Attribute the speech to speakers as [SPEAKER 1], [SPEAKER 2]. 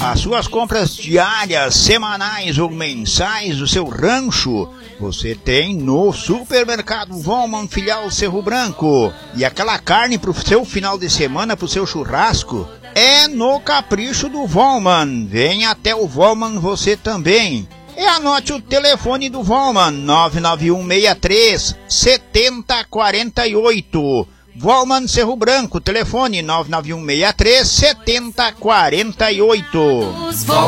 [SPEAKER 1] As suas compras diárias, semanais ou mensais do seu rancho, você tem no Supermercado Volman, filial Cerro Branco. E aquela carne pro seu final de semana, pro seu churrasco, é no Capricho do Volman. Venha até o Volman você também. E anote o telefone do Volman, 99163-7048. Volman Cerro Branco, telefone 99163-7048.